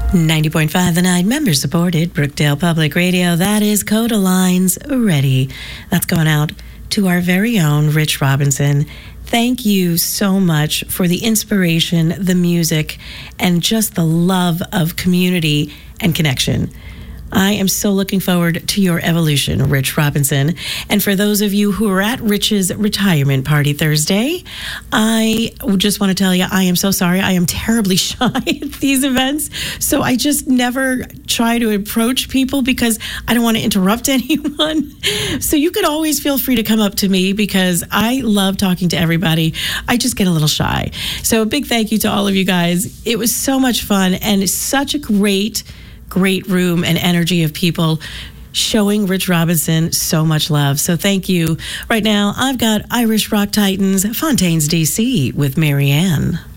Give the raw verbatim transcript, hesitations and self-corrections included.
ninety point five The Night, member supported, Brookdale Public Radio. That is Coda Lines Ready. That's going out to our very own Rich Robinson. Thank you so much for the inspiration, the music, and just the love of community and connection. I am so looking forward to your evolution, Rich Robinson. And for those of you who are at Rich's retirement party Thursday, I just want to tell you, I am so sorry. I am terribly shy at these events. So I just never try to approach people because I don't want to interrupt anyone. So you could always feel free to come up to me because I love talking to everybody. I just get a little shy. So a big thank you to all of you guys. It was so much fun and such a great great room and energy of people showing Rich Robinson so much love. So thank you. Right now, I've got Irish Rock Titans, Fontaines, D C with Marianne.